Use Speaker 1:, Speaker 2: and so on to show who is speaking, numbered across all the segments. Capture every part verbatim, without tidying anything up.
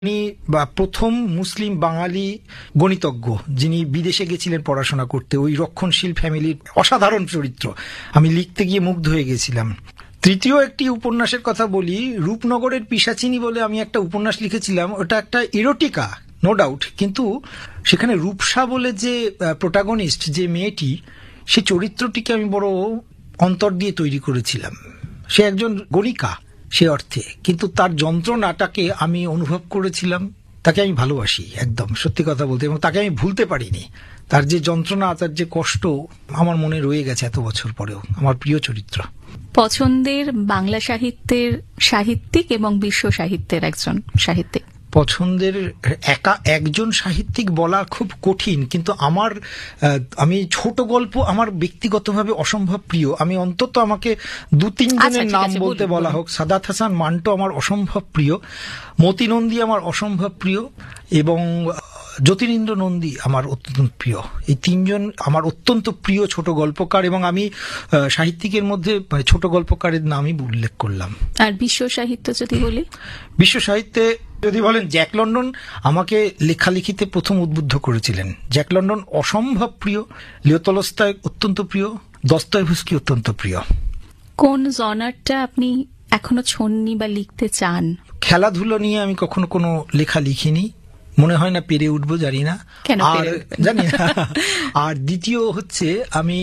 Speaker 1: তিনি প্রথম মুসলিম বাঙালি গণিতজ্ঞ যিনি বিদেশে গেছিলেন পড়াশোনা করতে, ওই রক্ষণশীল ফ্যামিলির অসাধারণ চরিত্র। আমি লিখতে গিয়ে মুগ্ধ হয়ে গেছিলাম। তৃতীয় একটি উপন্যাসের কথা বলি, রূপনগরের পিশাচিনী বলে আমি একটা উপন্যাস লিখেছিলাম। ওটা একটা ইরোটিকা, নো ডাউট, কিন্তু সেখানে রূপসা বলে যে প্রোটাগনিস্ট, যে মেয়েটি, সে চরিত্রটিকে আমি বড় অন্তর দিয়ে তৈরি করেছিলাম। সে একজন গণিকা সে অর্থে, কিন্তু তার যন্ত্রণাটাকে আমি অনুভব করেছিলাম। তাকে আমি ভালোবাসি একদম, সত্যি কথা বলতে, এবং তাকে আমি ভুলতে পারিনি। তার যে যন্ত্রণা, তার যে কষ্ট আমার মনে রয়ে গেছে এত বছর পরেও। আমার প্রিয় চরিত্র।
Speaker 2: পছন্দের বাংলা সাহিত্যের সাহিত্যিক এবং বিশ্ব সাহিত্যের একজন সাহিত্যিক?
Speaker 1: পছন্দের একা একজন সাহিত্যিক বলা খুব কঠিন, কিন্তু আমার আমি ছোট গল্প আমার ব্যক্তিগতভাবে অসম্ভব প্রিয়। আমি অন্তত আমাকে দু তিনজনের নাম বলতে বলা হোক, সাদাত হাসান মান্টো আমার অসম্ভব প্রিয়, মতি নন্দী আমার অসম্ভব প্রিয়, এবং জ্যোতিরিন্দ্র নন্দী আমার অত্যন্ত প্রিয়। এই তিনজন আমার অত্যন্ত প্রিয় ছোট গল্পকার, এবং আমি সাহিত্যিকের মধ্যে ছোট গল্পকারের নামই উল্লেখ করলাম।
Speaker 2: আর বিশ্ব সাহিত্য যদি বলি?
Speaker 1: বিশ্ব সাহিত্যে যদি বলেন, জ্যাক লন্ডন আমাকে লেখালেখিতে প্রথম উদ্বুদ্ধ করেছিলেন। জ্যাক লন্ডন অসম্ভব প্রিয়, লিও তলস্টয় অত্যন্ত প্রিয়, দস্তয়েভস্কি অত্যন্ত প্রিয়।
Speaker 2: কোন জনারটা আপনি এখনো ছোননি বা লিখতে চান?
Speaker 1: খেলাধুলো নিয়ে আমি কখনো কোনো লেখা লিখিনি, মনে হয় না পেরে উঠবো, জানি না, আর জানি না। আর দ্বিতীয় হচ্ছে, আমি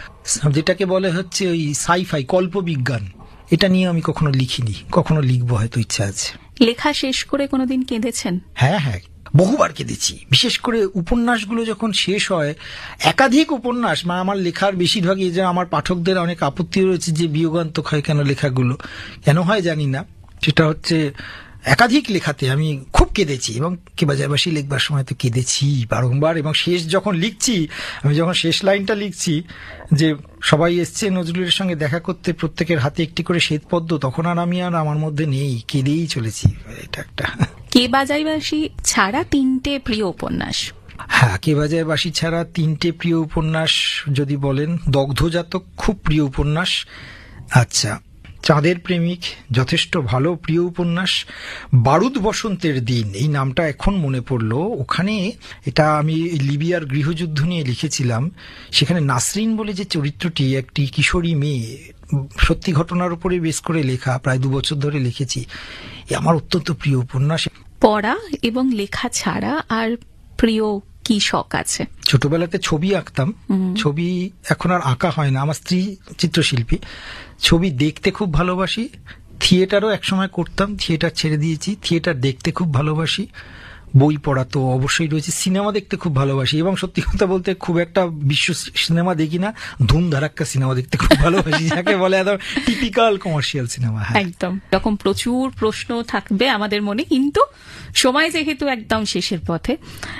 Speaker 1: যেটাকে বলে হচ্ছে ওই সাইফাই, কল্পবিজ্ঞান, এটা নিয়ে আমি কখনো লিখিনি, কখনো লিখবো, হয়তো ইচ্ছা আছে।
Speaker 2: লেখা শেষ করে কোনোদিন কেঁদেছেন?
Speaker 1: হ্যাঁ হ্যাঁ, বহুবার কেঁদেছি। বিশেষ করে উপন্যাসগুলো যখন শেষ হয়, একাধিক উপন্যাস, মানে আমার লেখার বেশিরভাগই, যে আমার পাঠকদের অনেক আপত্তি রয়েছে যে বিয়োগান্তক হয় কেন লেখাগুলো, কেন হয় জানি না, সেটা হচ্ছে একাধিক লেখাতে আমি খুব কেঁদেছি, এবং কে বাজারবাসী লিখবার সময় তো কেঁদেছি বারংবার। এবং শেষ যখন লিখছি, আমি যখন শেষ লাইনটা লিখছি যে সবাই এসছে নজরুলের সঙ্গে দেখা করতে, প্রত্যেকের হাতে একটি করে শ্বেতপদ্ম, তখন আর আমি আর আমার মধ্যে নেই, কেঁদেই চলেছি। এটা একটা।
Speaker 2: কে বাজারবাসী ছাড়া তিনটে প্রিয় উপন্যাস?
Speaker 1: হ্যাঁ, কে বাজারবাসী ছাড়া তিনটে প্রিয় উপন্যাস যদি বলেন, দগ্ধজাতক খুব প্রিয় উপন্যাস। আচ্ছা, চাঁদের প্রেমিক যথেষ্ট ভালো প্রিয় উপন্যাস। বারুদ বসন্তের দিন, এই নামটা এখন মনে পড়লো। ওখানে এটা আমি লিবিয়ার গৃহযুদ্ধ নিয়ে লিখেছিলাম। সেখানে নাসরিন বলে যে চরিত্রটি, একটি কিশোরী মেয়ে, সত্যি ঘটনার উপরে বেশ করে লেখা, প্রায় দু বছর ধরে লিখেছি। আমার অত্যন্ত প্রিয় উপন্যাস।
Speaker 2: পড়া এবং লেখা ছাড়া আর প্রিয় কি শখ আছে?
Speaker 1: ছোটবেলাতে ছবি আঁকতাম, ছবি এখন আর আঁকা হয় না। আমার স্ত্রী চিত্রশিল্পী, ছবি দেখতে খুব ভালোবাসি। থিয়েটারও একসময় করতাম, থিয়েটার ছেড়ে দিয়েছি। থিয়েটার দেখতে খুব ভালোবাসি। বই পড়া তো অবশ্যই রয়েছে। সিনেমা দেখতে খুব ভালোবাসি, এবং সত্যি কথা বলতে খুব একটা বিশ্ব সিনেমা দেখি না, ধুম ধারাক্কা সিনেমা দেখতে খুব ভালোবাসি, যাকে বলে একদম টিপিক্যাল কমার্শিয়াল সিনেমা।
Speaker 2: একদম। এরকম প্রচুর প্রশ্ন থাকবে আমাদের মনে, কিন্তু সময় যেহেতু একদম শেষের পথে,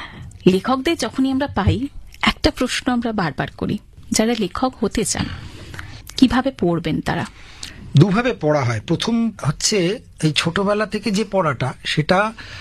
Speaker 2: লেখকদের যখনই আমরা পাই, একটা প্রশ্ন আমরা বারবার করি, যারা লেখক হতে চান কিভাবে পড়বেন তারা?
Speaker 1: দুভাবে পড়া হয়। প্রথম হচ্ছে, এই ছোটবেলা থেকে যে পড়াটা, সেটা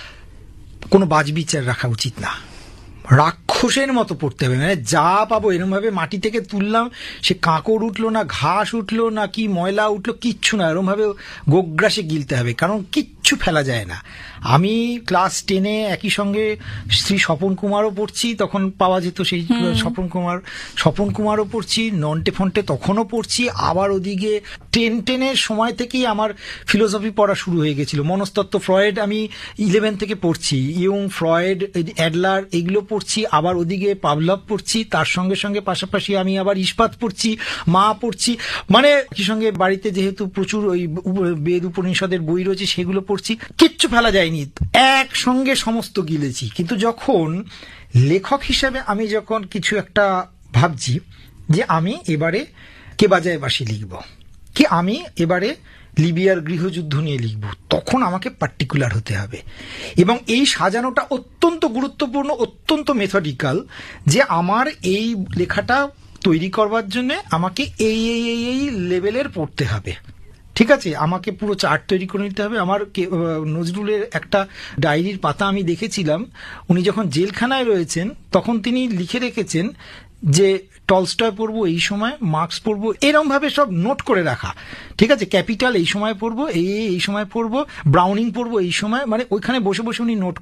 Speaker 1: কোনো বাজবিচার রাখা উচিত না। রাক্ষসের মতো পড়তে হবে, মানে যা পাবো এরকম ভাবে মাটি থেকে তুললাম, সে কাঁকড় উঠলো না, ঘাস উঠলো না, কি ময়লা উঠলো, কিচ্ছু না, এরকম ভাবে গোগ্রাসে গিলতে হবে, কারণ কিচ্ছু ফেলা যায় না। আমি ক্লাস টেনে একই সঙ্গে শ্রী স্বপন কুমারও পড়ছি, তখন পাওয়া যেত সেই স্বপন কুমার, স্বপন কুমারও পড়ছি, নন্টে ফন্টে তখনও পড়ছি। আবার ওদিকে টেন টেনের সময় থেকেই আমার ফিলোসফি পড়া শুরু হয়ে গেছিল, মনস্তত্ত্ব, ফ্রয়েড আমি ইলেভেন থেকে পড়ছি, ইয়ং, ফ্রয়েড, অ্যাডলার, এগুলো পড়ছি। আবার ওদিকে পাভলভ পড়ছি, তার সঙ্গে সঙ্গে পাশাপাশি আমি আবার ইস্পাত পড়ছি, মা পড়ছি, মানে একই সঙ্গে বাড়িতে যেহেতু প্রচুর ওই বেদ উপনিষদের বই রয়েছে, সেগুলো পড়ছি। কিচ্ছু ফেলা যায়নি, একসঙ্গে সমস্ত গিলেছি। কিন্তু যখন লেখক হিসেবে আমি যখন কিছু একটা ভাবছি যে আমি এবারে কে বাজারবাসী লিখব, কি আমি এবারে লিবিয়ার গৃহযুদ্ধ নিয়ে লিখব, তখন আমাকে পার্টিকুলার হতে হবে। এবং এই সাজানোটা অত্যন্ত গুরুত্বপূর্ণ, অত্যন্ত মেথডিক্যাল, যে আমার এই লেখাটা তৈরি করবার জন্য আমাকে এই এই এই এই লেভেলের পড়তে হবে, ঠিক আছে? আমাকে পুরো চার্ট তৈরি করে নিতে হবে। আমার নজরুলের একটা ডায়েরির পাতা আমি দেখেছিলাম, উনি যখন জেলখানায় রয়েছেন তখন তিনি লিখে রেখেছেন যে টলস্টয় পড়বো এই সময়, মার্কস পড়বো, এরম ভাবে সব নোট করে রাখা, ঠিক আছে, ক্যাপিটাল এই সময় পড়বো, এই এই সময় পড়বো, ব্রাউনিং পড়বো এই সময়, মানে ওইখানে বসে বসে উনি নোট